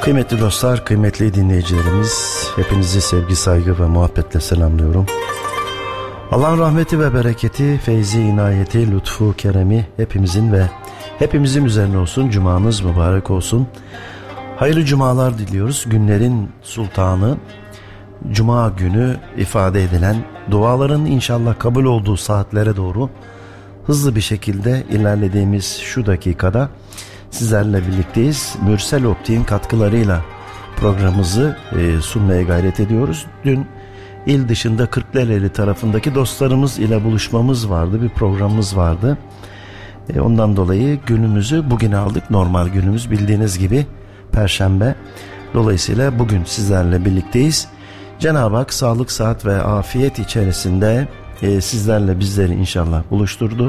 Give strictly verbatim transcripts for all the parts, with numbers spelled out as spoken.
Kıymetli dostlar, kıymetli dinleyicilerimiz, hepinizi sevgi, saygı ve muhabbetle selamlıyorum. Allah'ın rahmeti ve bereketi, feyzi, inayeti, lütfu, keremi hepimizin ve hepimizin üzerine olsun. Cumanız mübarek olsun. Hayırlı cumalar diliyoruz. Günlerin sultanı, cuma günü ifade edilen duaların inşallah kabul olduğu saatlere doğru hızlı bir şekilde ilerlediğimiz şu dakikada sizlerle birlikteyiz. Mürsel Optik'in katkılarıyla programımızı e, sunmaya gayret ediyoruz. Dün il dışında Kırklareli tarafındaki dostlarımız ile buluşmamız vardı. Bir programımız vardı. E, ondan dolayı günümüzü bugüne aldık. Normal günümüz bildiğiniz gibi Perşembe. Dolayısıyla bugün sizlerle birlikteyiz. Cenab-ı Hak sağlık, sıhhat ve afiyet içerisinde e, sizlerle bizleri inşallah buluşturdu.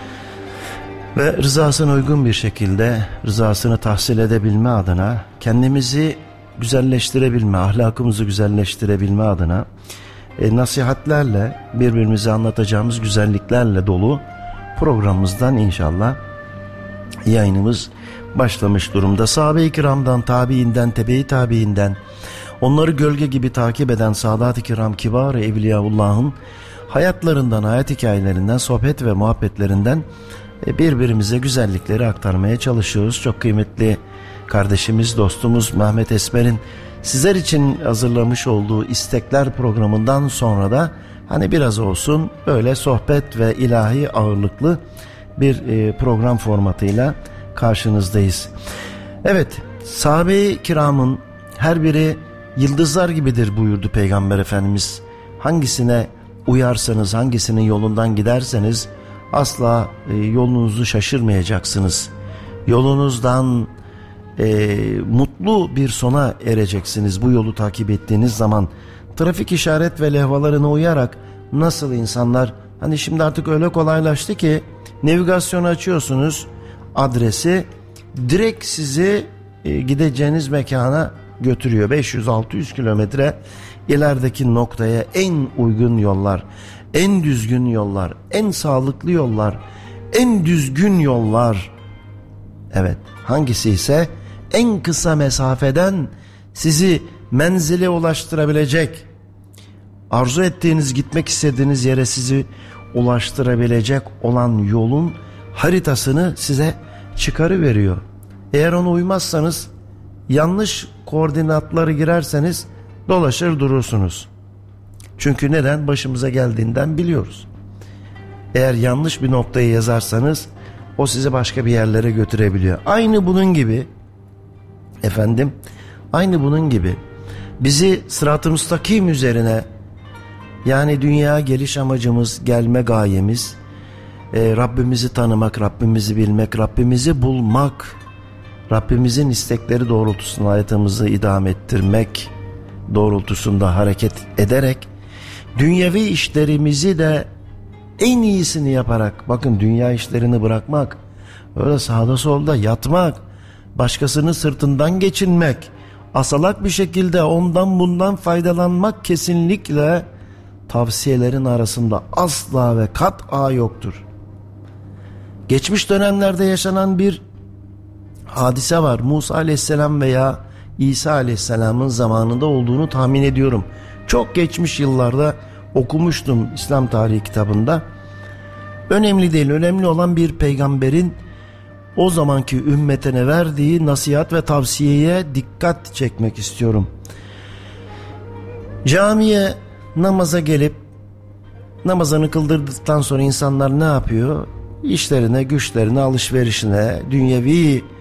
Ve rızasına uygun bir şekilde rızasını tahsil edebilme adına, kendimizi güzelleştirebilme, ahlakımızı güzelleştirebilme adına e, nasihatlerle, birbirimize anlatacağımız güzelliklerle dolu programımızdan inşallah yayınımız başlamış durumda. Sahabe-i kiramdan, tabiinden, tebe-i tabiinden, onları gölge gibi takip eden Sadat-ı Kiram, Kibar-ı Evliyaullah'ın hayatlarından, hayat hikayelerinden, sohbet ve muhabbetlerinden birbirimize güzellikleri aktarmaya çalışıyoruz. Çok kıymetli kardeşimiz, dostumuz Mehmet Esmer'in sizler için hazırlamış olduğu istekler programından sonra da hani biraz olsun böyle sohbet ve ilahi ağırlıklı bir program formatıyla karşınızdayız. Evet, sahabe-i kiramın her biri yıldızlar gibidir buyurdu Peygamber Efendimiz. Hangisine uyarsanız, hangisinin yolundan giderseniz asla e, yolunuzu şaşırmayacaksınız. Yolunuzdan e, mutlu bir sona ereceksiniz bu yolu takip ettiğiniz zaman. Trafik işaret ve levhalarına uyarak nasıl insanlar, hani şimdi artık öyle kolaylaştı ki navigasyonu açıyorsunuz, adresi direkt sizi e, gideceğiniz mekana götürüyor. beş yüz altı yüz kilometre ilerideki noktaya en uygun yollar, en düzgün yollar, en sağlıklı yollar, en düzgün yollar. Evet, hangisi ise en kısa mesafeden sizi menzile ulaştırabilecek, arzu ettiğiniz, gitmek istediğiniz yere sizi ulaştırabilecek olan yolun haritasını size çıkarıveriyor. Eğer ona uymazsanız, yanlış koordinatları girerseniz dolaşır durursunuz. Çünkü neden? Başımıza geldiğinden biliyoruz. Eğer yanlış bir noktayı yazarsanız o sizi başka bir yerlere götürebiliyor. Aynı bunun gibi efendim, aynı bunun gibi bizi sırat-ı müstakim üzerine, yani dünya geliş amacımız, gelme gayemiz e, Rabbimizi tanımak, Rabbimizi bilmek, Rabbimizi bulmak, Rabbimizin istekleri doğrultusunda hayatımızı idame ettirmek doğrultusunda hareket ederek dünyevi işlerimizi de en iyisini yaparak, bakın dünya işlerini bırakmak, öyle sağda solda yatmak, başkasının sırtından geçinmek, asalak bir şekilde ondan bundan faydalanmak kesinlikle tavsiyelerin arasında asla ve kat'a yoktur. Geçmiş dönemlerde yaşanan bir hadise var. Musa aleyhisselam veya İsa aleyhisselamın zamanında olduğunu tahmin ediyorum. Çok geçmiş yıllarda okumuştum İslam tarihi kitabında. Önemli değil, önemli olan bir peygamberin o zamanki ümmetine verdiği nasihat ve tavsiyeye dikkat çekmek istiyorum. Camiye namaza gelip namazını kıldırdıktan sonra insanlar ne yapıyor? İşlerine, güçlerine, alışverişine, dünyevi